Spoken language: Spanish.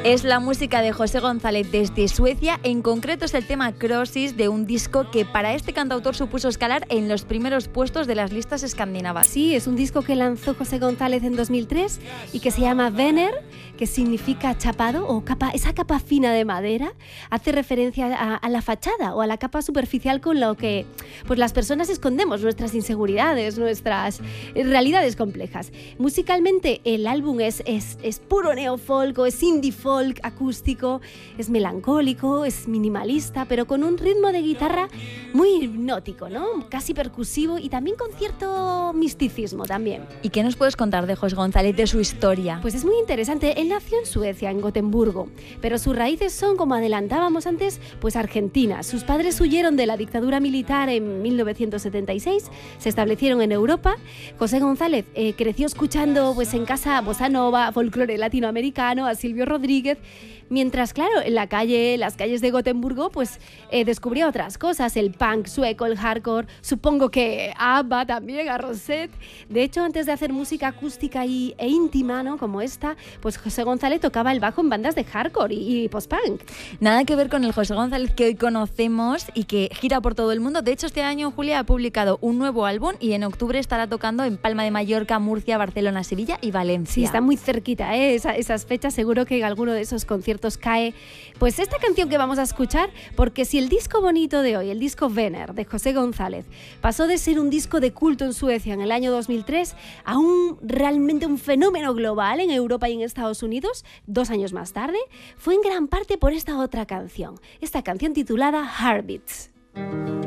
Es la música de José González desde Suecia, en concreto es el tema Crossis de un disco que para este cantautor supuso escalar en los primeros puestos de las listas escandinavas. Sí, es un disco que lanzó José González en 2003 y que se llama Venner, que significa chapado o capa, esa capa fina de madera, hace referencia a la fachada o a la capa superficial con lo que pues, las personas escondemos nuestras inseguridades, nuestras realidades complejas. Musicalmente el álbum es puro neofolk o es indie folk, acústico, es melancólico, es minimalista, pero con un ritmo de guitarra muy hipnótico, ¿no? Casi percusivo y también con cierto misticismo también. ¿Y qué nos puedes contar de José González, de su historia? Pues es muy interesante. Él nació en Suecia, en Gotemburgo, pero sus raíces son, como adelantábamos antes, pues argentinas. Sus padres huyeron de la dictadura militar en 1976, se establecieron en Europa. José González creció escuchando pues en casa bossa nova, folclore latinoamericano, a Silvio Rodríguez, mientras, claro, en las calles de Gotemburgo, pues descubrió otras cosas, el punk sueco, el hardcore, supongo que a ABBA también, a Rosette. De hecho, antes de hacer música acústica e íntima, ¿no?, como esta, pues José González tocaba el bajo en bandas de hardcore y post-punk. Nada que ver con el José González que hoy conocemos y que gira por todo el mundo. De hecho, este año Julia ha publicado un nuevo álbum y en octubre estará tocando en Palma de Mallorca, Murcia, Barcelona, Sevilla y Valencia. Sí, está muy cerquita, esas fechas. Seguro que en alguno de esos conciertos cae pues esta canción que vamos a escuchar, porque si el disco bonito de hoy, el disco Venner de José González, pasó de ser un disco de culto en Suecia en el año 2003 a realmente un fenómeno global en Europa y en Estados Unidos 2 años más tarde, fue en gran parte por esta otra canción, esta canción titulada Heartbeats.